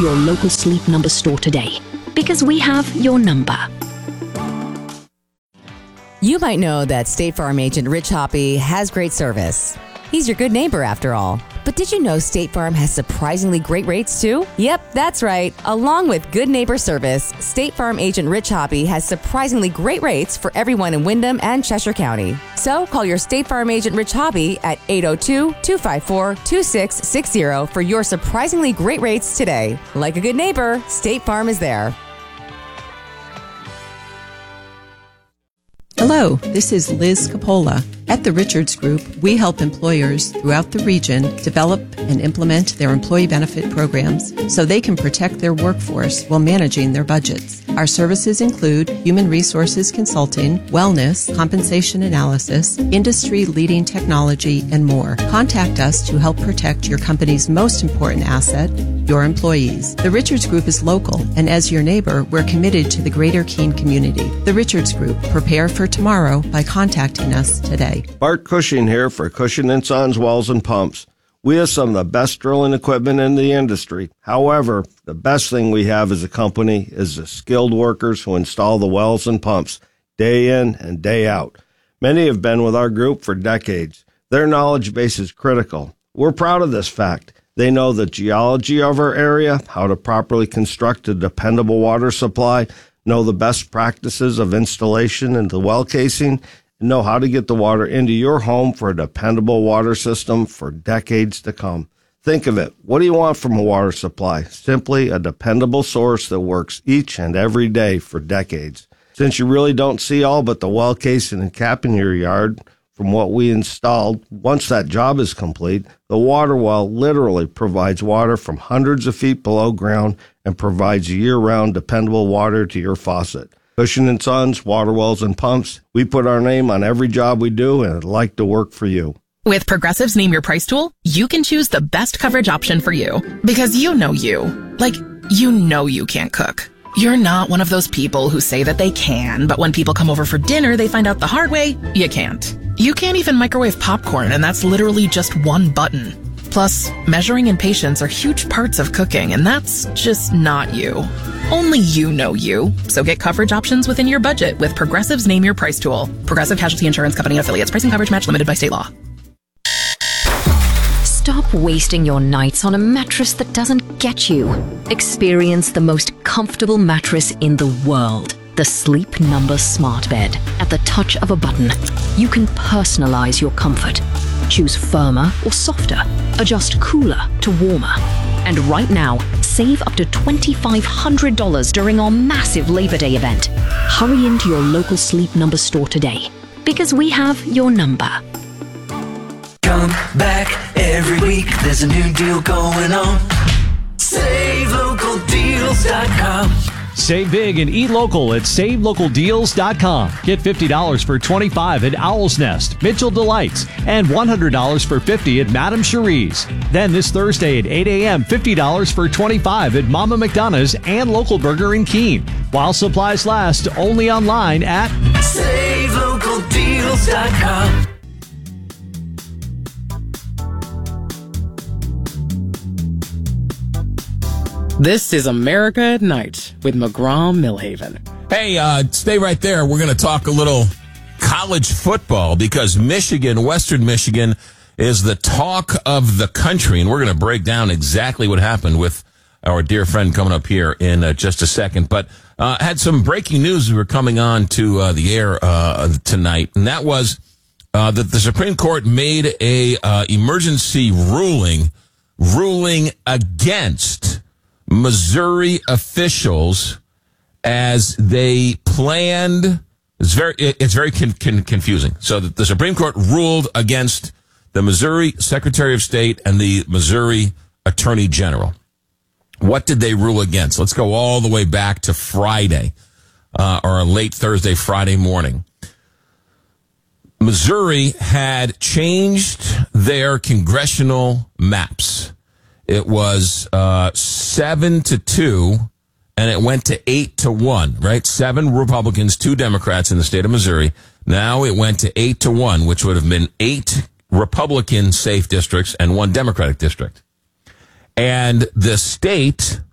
into your local Sleep Number store today, because we have your number. You might know that State Farm agent Rich Hoppy has great service. He's your good neighbor, after all. But did you know State Farm has surprisingly great rates, too? Yep, that's right. Along with good neighbor service, State Farm agent Rich Hoppy has surprisingly great rates for everyone in Windham and Cheshire County. So call your State Farm agent Rich Hoppy at 802-254-2660 for your surprisingly great rates today. Like a good neighbor, State Farm is there. Hello, this is Liz Capola. At the Richards Group, we help employers throughout the region develop and implement their employee benefit programs so they can protect their workforce while managing their budgets. Our services include human resources consulting, wellness, compensation analysis, industry-leading technology, and more. Contact us to help protect your company's most important asset, your employees. The Richards Group is local, and as your neighbor, we're committed to the greater Keene community. The Richards Group. Prepare for tomorrow by contacting us today. Bart Cushing here for Cushing & Sons Wells and Pumps. We have some of the best drilling equipment in the industry. However, the best thing we have as a company is the skilled workers who install the wells and pumps day in and day out. Many have been with our group for decades. Their knowledge base is critical. We're proud of this fact. They know the geology of our area, how to properly construct a dependable water supply, know the best practices of installation into well casing, and know how to get the water into your home for a dependable water system for decades to come. Think of it. What do you want from a water supply? Simply a dependable source that works each and every day for decades. Since you really don't see all but the well casing and cap in your yard from what we installed, once that job is complete, the water well literally provides water from hundreds of feet below ground and provides year-round dependable water to your faucet. Cushing & Sons, Water Wells and Pumps, we put our name on every job we do, and I'd like to work for you. With Progressive's Name Your Price tool, you can choose the best coverage option for you. Because you know you. Like, you know you can't cook. You're not one of those people who say that they can, but when people come over for dinner, they find out the hard way, you can't. You can't even microwave popcorn, and that's literally just one button. Plus, measuring and patience are huge parts of cooking, and that's just not you. Only you know you. So get coverage options within your budget with Progressive's Name Your Price tool. Progressive Casualty Insurance Company affiliates. Pricing coverage match limited by state law. Stop wasting your nights on a mattress that doesn't get you. Experience the most comfortable mattress in the world. The Sleep Number Smart Bed. At the touch of a button, you can personalize your comfort. Choose firmer or softer. Adjust cooler to warmer. And right now, save up to $2,500 during our massive Labor Day event. Hurry into your local Sleep Number store today, because we have your number. Come back every week, there's a new deal going on. SaveLocalDeals.com. Save big and eat local at SaveLocalDeals.com. Get $50 for $25 at Owl's Nest, Mitchell Delights, and $100 for $50 at Madame Cherie's. Then this Thursday at 8 a.m., $50 for $25 at Mama McDonough's and Local Burger in Keene. While supplies last, only online at SaveLocalDeals.com. This is America at Night with McGraw-Millhaven. Hey, stay right there. We're going to talk a little college football because Michigan, Western Michigan, is the talk of the country. And we're going to break down exactly what happened with our dear friend coming up here in just a second. But had some breaking news we were coming on to the air tonight. And that was that the Supreme Court made a emergency ruling against Missouri officials as they planned. It's very confusing. So the Supreme Court ruled against the Missouri Secretary of State and the Missouri Attorney General. What did they rule against? Let's go all the way back to Friday, or late Thursday, Friday morning. Missouri had changed their congressional maps. It was 7-2, and it went to 8-1, right? 7 Republicans, 2 Democrats in the state of Missouri. Now it went to 8-1, which would have been 8 Republican safe districts and 1 Democratic district. And the state